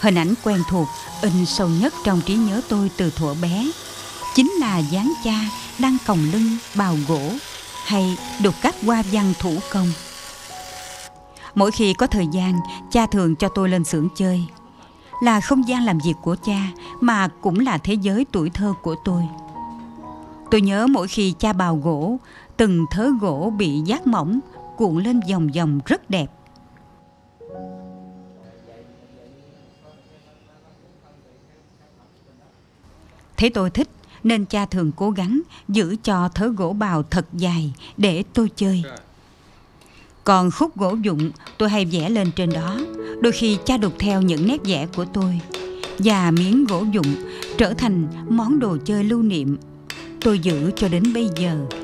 Hình ảnh quen thuộc in sâu nhất trong trí nhớ tôi từ thuở bé chính là dáng cha đang còng lưng bào gỗ hay đục các hoa văn thủ công. Mỗi khi có thời gian, cha thường cho tôi lên xưởng chơi, là không gian làm việc của cha mà cũng là thế giới tuổi thơ của tôi. Tôi nhớ mỗi khi cha bào gỗ, từng thớ gỗ bị dát mỏng cuộn lên vòng vòng rất đẹp. Thấy tôi thích nên cha thường cố gắng giữ cho thớ gỗ bào thật dài để tôi chơi. Còn khúc gỗ vụn tôi hay vẽ lên trên đó. Đôi khi cha đục theo những nét vẽ của tôi, và miếng gỗ vụn trở thành món đồ chơi lưu niệm tôi giữ cho đến bây giờ.